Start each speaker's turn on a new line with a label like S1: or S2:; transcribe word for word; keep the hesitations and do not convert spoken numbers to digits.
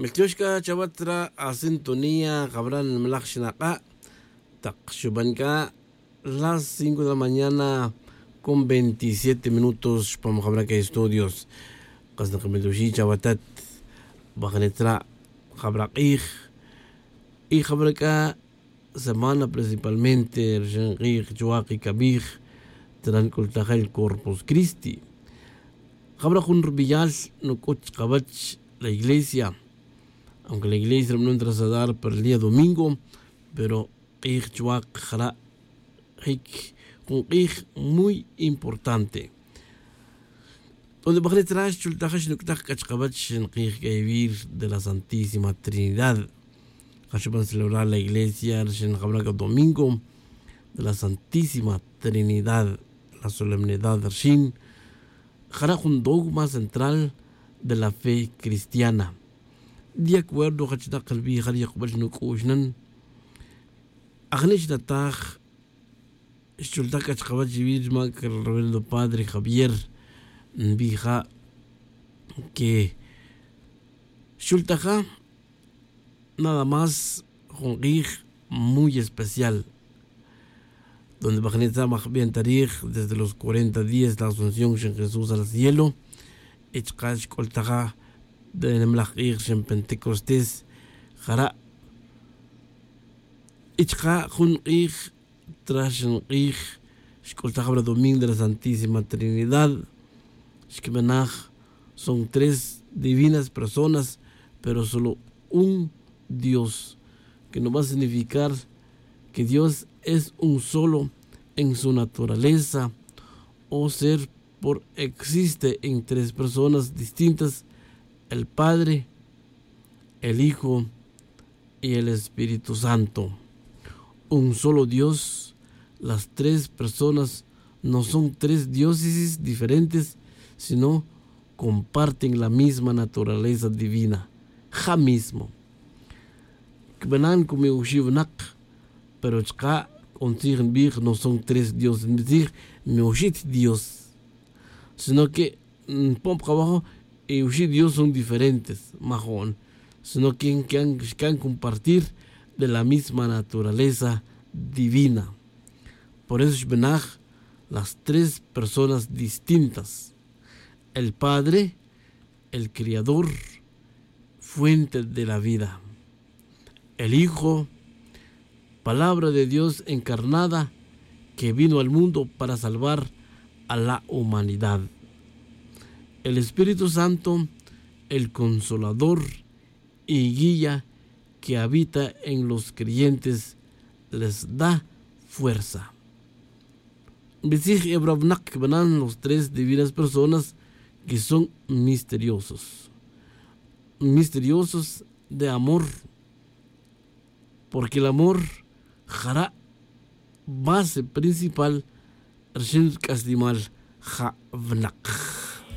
S1: Miltioshka Chabatra a sintonía, Gabran Mlachshinaka, Takshubanka, las cinco de la mañana con veintisiete minutos, para Jabraka Estudios, Kasnakamedushi Chabatat, Bajanetra, Jabrakij, y Jabraka, semana principalmente, Rengij, Chuaki, Kabij, Trancultajel Corpus Christi. Jabrakun Rubillal, Nukuch Kabach, la iglesia. Aunque la iglesia no entra a dar para el día domingo, pero es un muy importante. Donde bajaré tras chultajash nuktak kachkabach en vivir de la Santísima Trinidad. Hashuban celebrar la iglesia en Jabraca domingo de la Santísima Trinidad, la solemnidad de Shin. Jara un dogma central de la fe cristiana. De acuerdo con la calvi Jari Kubal Nukushnan, Agnish Natag, Chultaka Chkabachivizma, que el reverendo padre Javier Nbija, que Chultaka, nada más, un guij muy especial, donde Bajaneta Mahbian Tarij, desde los cuarenta días de la Asunción de Jesús al cielo, Echkash Koltaga, de Nemlach en Pentecostés, Jara Ichka Hun Ik, Trashen Ik, Shkoltahabra Domingo de la Santísima Trinidad, Shkemenach, son tres divinas personas, pero solo un Dios, que no va a significar que Dios es un solo en su naturaleza, o ser por existe en tres personas distintas, el Padre, el Hijo y el Espíritu Santo. Un solo Dios, las tres personas no son tres diócesis diferentes, sino comparten la misma naturaleza divina. Ja mismo. Kbenan como Ushivnak, pero chka consiguen bir no son tres dioses, es decir, Meushit Dios, sino que pom abajo y Ushit Dios son diferentes, majón, sino que han, que han compartir de la misma naturaleza divina. Por eso Shbenach, las tres personas distintas, el Padre, el Creador, fuente de la vida, el Hijo, palabra de Dios encarnada, que vino al mundo para salvar a la humanidad. El Espíritu Santo, el Consolador y guía que habita en los creyentes, les da fuerza. Los tres divinas personas que son misteriosos. Misteriosos de amor. Porque el amor, jara, base principal, Rashid Kasdimal, javnak.